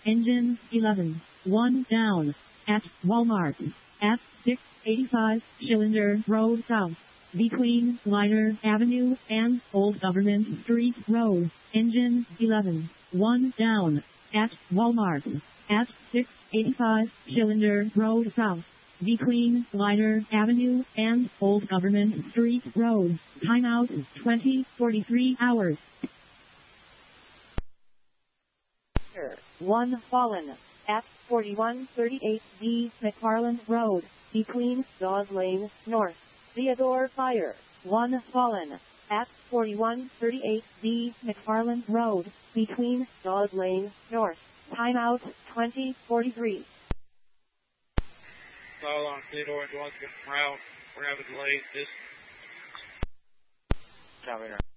engine 11, 1 down, at Walmart, at 685 Schillinger Road South, between Liner Avenue and Old Government Street Road, engine 11, 1 down, at Walmart, at 685 Schillinger Road South, between Liner Avenue and Old Government Street Road, timeout 20:43 hours. 1 fallen, at 4138B McFarland Road, between Dawes Lane North, Theodore Fire, 1 fallen, at 4138B McFarland Road, between Dawes Lane North, timeout 20:43. Call on Theodore Dawes route. We're having delays. This.